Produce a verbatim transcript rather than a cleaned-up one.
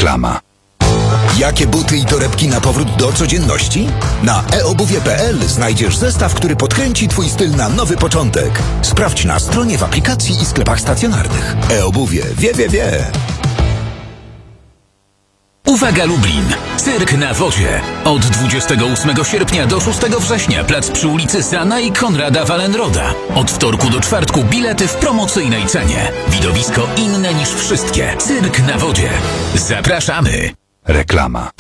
Reklama. Jakie buty i torebki na powrót do codzienności? Na e obuwie kropka pe el znajdziesz zestaw, który podkręci Twój styl na nowy początek. Sprawdź na stronie, w aplikacji i sklepach stacjonarnych. E-obuwie wie, wie, wie. Uwaga Lublin! Cyrk na wodzie. Od dwudziestego ósmego sierpnia do szóstego września plac przy ulicy Sana i Konrada Wallenroda. Od wtorku do czwartku bilety w promocyjnej cenie. Widowisko inne niż wszystkie. Cyrk na wodzie. Zapraszamy! Reklama.